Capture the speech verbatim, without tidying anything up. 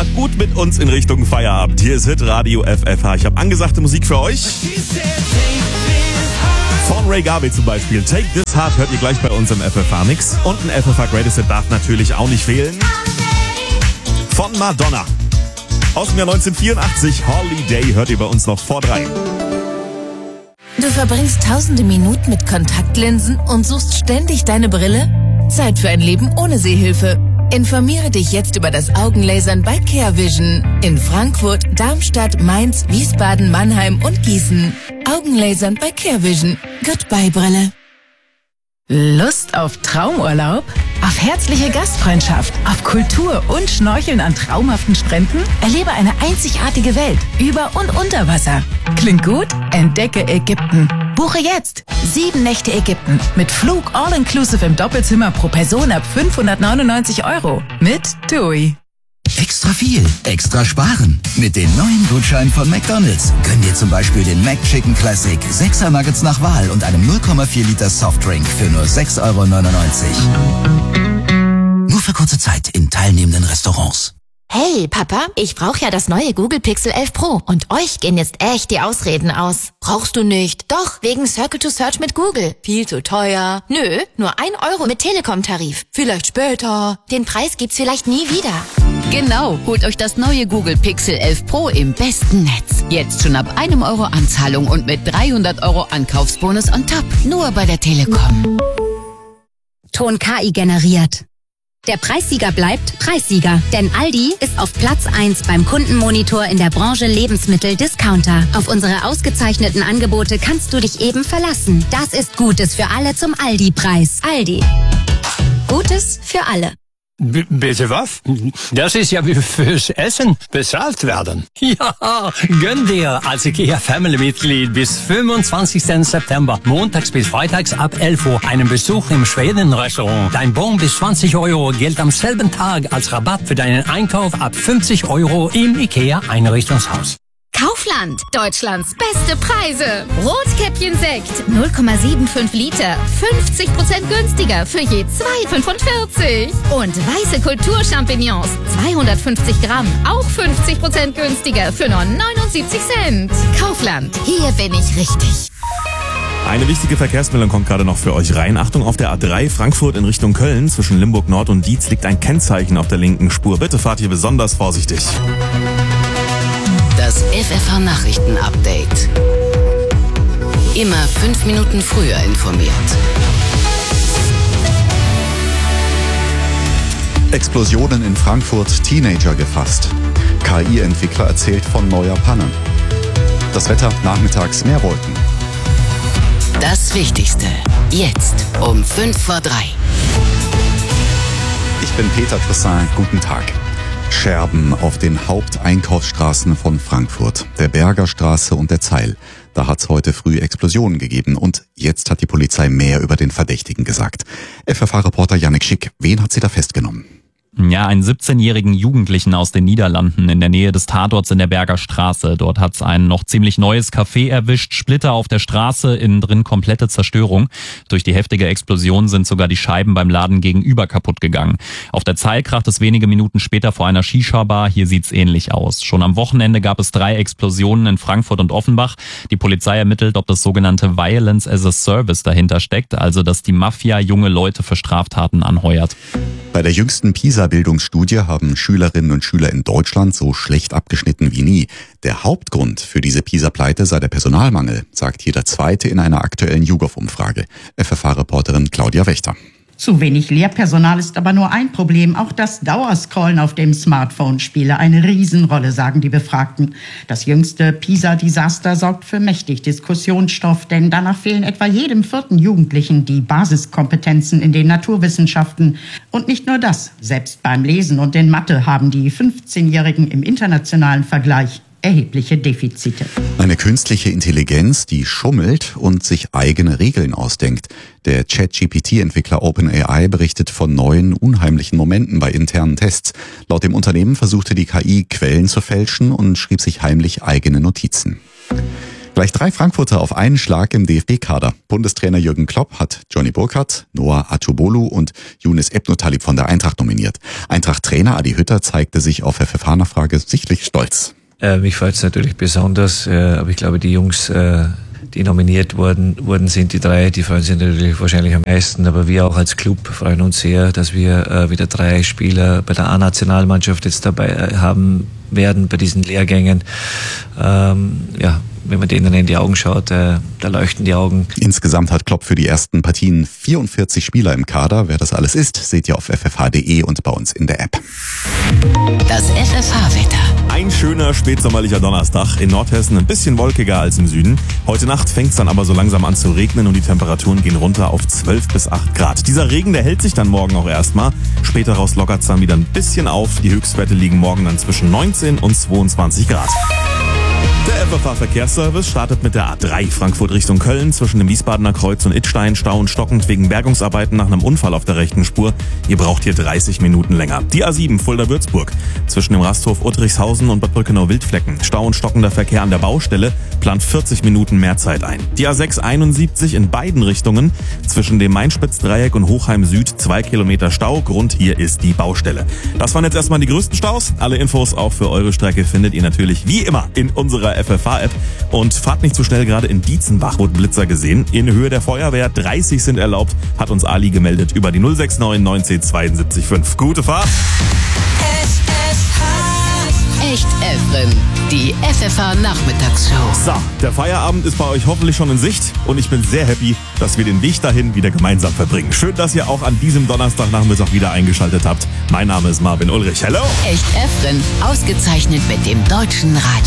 Fahrt gut mit uns in Richtung Feierabend. Hier ist Hitradio F F H. Ich habe angesagte Musik für euch. Von Ray Garvey zum Beispiel. Take This Heart hört ihr gleich bei uns im F F H-Mix. Und ein F F H Greatest Hit darf natürlich auch nicht fehlen. Von Madonna. Aus dem Jahr neunzehnhundertvierundachtzig, Holiday, hört ihr bei uns noch vor drei. Du verbringst tausende Minuten mit Kontaktlinsen und suchst ständig deine Brille? Zeit für ein Leben ohne Sehhilfe. Informiere dich jetzt über das Augenlasern bei CareVision. In Frankfurt, Darmstadt, Mainz, Wiesbaden, Mannheim und Gießen. Augenlasern bei CareVision. Goodbye, Brille. Lust auf Traumurlaub? Auf herzliche Gastfreundschaft? Auf Kultur und Schnorcheln an traumhaften Stränden? Erlebe eine einzigartige Welt über und unter Wasser. Klingt gut? Entdecke Ägypten. Buche jetzt sieben Nächte Ägypten mit Flug all-inclusive im Doppelzimmer pro Person ab fünfhundertneunundneunzig Euro mit TUI. Extra viel, extra sparen. Mit den neuen Gutscheinen von McDonald's gönn dir zum Beispiel den McChicken Classic, sechser Nuggets nach Wahl und einem null Komma vier Liter Softdrink für nur sechs Euro neunundneunzig. Nur für kurze Zeit in teilnehmenden Restaurants. Hey, Papa, ich brauche ja das neue Google Pixel elf Pro und euch gehen jetzt echt die Ausreden aus. Brauchst du nicht? Doch, wegen Circle to Search mit Google. Viel zu teuer. Nö, nur ein Euro mit Telekom-Tarif. Vielleicht später. Den Preis gibt's vielleicht nie wieder. Genau, holt euch das neue Google Pixel elf Pro im besten Netz. Jetzt schon ab einem Euro Anzahlung und mit dreihundert Euro Ankaufsbonus on top. Nur bei der Telekom. Ton K I generiert. Der Preissieger bleibt Preissieger, denn Aldi ist auf Platz eins beim Kundenmonitor in der Branche Lebensmittel-Discounter. Auf unsere ausgezeichneten Angebote kannst du dich eben verlassen. Das ist Gutes für alle zum Aldi-Preis. Aldi. Gutes für alle. B- bitte was? Das ist ja wie fürs Essen bezahlt werden. Ja, gönn dir als IKEA Family-Mitglied bis fünfundzwanzigsten September, montags bis freitags ab elf Uhr, einen Besuch im Schweden-Restaurant. Dein Bon bis zwanzig Euro gilt am selben Tag als Rabatt für deinen Einkauf ab fünfzig Euro im IKEA-Einrichtungshaus. Kaufland, Deutschlands beste Preise. Rotkäppchen Sekt, null Komma fünfundsiebzig Liter, fünfzig Prozent günstiger für je zwei Komma fünfundvierzig. Und weiße Kulturchampignons, zweihundertfünfzig Gramm, auch fünfzig Prozent günstiger für nur neunundsiebzig Cent. Kaufland, hier bin ich richtig. Eine wichtige Verkehrsmeldung kommt gerade noch für euch rein. Achtung, auf der A drei Frankfurt in Richtung Köln zwischen Limburg Nord und Dietz liegt ein Kennzeichen auf der linken Spur. Bitte fahrt hier besonders vorsichtig. Das F F H-Nachrichten-Update. Immer fünf Minuten früher informiert. Explosionen in Frankfurt, Teenager gefasst. K I-Entwickler erzählt von neuer Panne. Das Wetter, nachmittags mehr Wolken. Das Wichtigste, jetzt um fünf vor drei. Ich bin Peter Toussaint, guten Tag. Scherben auf den Haupteinkaufsstraßen von Frankfurt, der Bergerstraße und der Zeil. Da hat's heute früh Explosionen gegeben und jetzt hat die Polizei mehr über den Verdächtigen gesagt. F F H-Reporter Yannick Schick, wen hat sie da festgenommen? Ja, einen siebzehnjährigen Jugendlichen aus den Niederlanden in der Nähe des Tatorts in der Berger Straße. Dort hat's ein noch ziemlich neues Café erwischt, Splitter auf der Straße, innen drin komplette Zerstörung. Durch die heftige Explosion sind sogar die Scheiben beim Laden gegenüber kaputt gegangen. Auf der Zeil kracht es wenige Minuten später vor einer Shisha-Bar, hier sieht's ähnlich aus. Schon am Wochenende gab es drei Explosionen in Frankfurt und Offenbach. Die Polizei ermittelt, ob das sogenannte Violence as a Service dahinter steckt, also dass die Mafia junge Leute für Straftaten anheuert. Bei der jüngsten PISA-Bildungsstudie haben Schülerinnen und Schüler in Deutschland so schlecht abgeschnitten wie nie. Der Hauptgrund für diese PISA-Pleite sei der Personalmangel, sagt hier der Zweite in einer aktuellen YouGov-Umfrage. F F H-Reporterin Claudia Wächter. Zu wenig Lehrpersonal ist aber nur ein Problem. Auch das Dauerscrollen auf dem Smartphone spiele eine Riesenrolle, sagen die Befragten. Das jüngste PISA-Desaster sorgt für mächtig Diskussionsstoff, denn danach fehlen etwa jedem vierten Jugendlichen die Basiskompetenzen in den Naturwissenschaften. Und nicht nur das, selbst beim Lesen und in Mathe haben die fünfzehnjährigen im internationalen Vergleich erhebliche Defizite. Eine künstliche Intelligenz, die schummelt und sich eigene Regeln ausdenkt. Der Chat-G P T-Entwickler OpenAI berichtet von neuen, unheimlichen Momenten bei internen Tests. Laut dem Unternehmen versuchte die K I, Quellen zu fälschen und schrieb sich heimlich eigene Notizen. Gleich drei Frankfurter auf einen Schlag im D F B-Kader. Bundestrainer Jürgen Klopp hat Johnny Burkhardt, Noah Atubolu und Younes Ebnotalib von der Eintracht nominiert. Eintracht-Trainer Adi Hütter zeigte sich auf F F H-Nachfrage sichtlich stolz. Äh, mich freut es natürlich besonders, äh, aber ich glaube, die Jungs, äh, die nominiert worden, worden sind, die drei, die freuen sich natürlich wahrscheinlich am meisten, aber wir auch als Club freuen uns sehr, dass wir äh, wieder drei Spieler bei der A-Nationalmannschaft jetzt dabei äh, haben werden bei diesen Lehrgängen. Ähm, ja, wenn man denen in die Augen schaut, äh, da leuchten die Augen. Insgesamt hat Klopp für die ersten Partien vierundvierzig Spieler im Kader. Wer das alles ist, seht ihr auf f f h punkt d e und bei uns in der App. Das F F H-Wetter. Ein schöner spätsommerlicher Donnerstag. In Nordhessen ein bisschen wolkiger als im Süden. Heute Nacht fängt es dann aber so langsam an zu regnen und die Temperaturen gehen runter auf zwölf bis acht Grad. Dieser Regen, der hält sich dann morgen auch erstmal. Später raus lockert es dann wieder ein bisschen auf. Die Höchstwerte liegen morgen dann zwischen neunzehn und zweiundzwanzig Grad. Der F F H-Verkehrsservice startet mit der A drei Frankfurt Richtung Köln. Zwischen dem Wiesbadener Kreuz und Idstein Stau und stockend wegen Bergungsarbeiten nach einem Unfall auf der rechten Spur. Ihr braucht hier dreißig Minuten länger. Die A sieben Fulda-Würzburg. Zwischen dem Rasthof Uttrichshausen und Bad Brückenau-Wildflecken. Stau und stockender Verkehr an der Baustelle plant vierzig Minuten mehr Zeit ein. Die A sechs einundsiebzig in beiden Richtungen. Zwischen dem Mainspitzdreieck und Hochheim Süd zwei Kilometer Stau. Grund hier ist die Baustelle. Das waren jetzt erstmal die größten Staus. Alle Infos auch für eure Strecke findet ihr natürlich wie immer in unserer F F H-App. Und fahrt nicht zu schnell, gerade in Dietzenbach wurden Blitzer gesehen. In Höhe der Feuerwehr, dreißig sind erlaubt, hat uns Ali gemeldet über die null sechs neun neunzehn zweiundsiebzig fünf. Gute Fahrt! Echt Elfrin, die F F H-Nachmittagsshow. So, der Feierabend ist bei euch hoffentlich schon in Sicht und ich bin sehr happy, dass wir den Weg dahin wieder gemeinsam verbringen. Schön, dass ihr auch an diesem Donnerstagnachmittag wieder eingeschaltet habt. Mein Name ist Marvin Ulrich. Hello! Echt Elfrin, ausgezeichnet mit dem Deutschen Radio.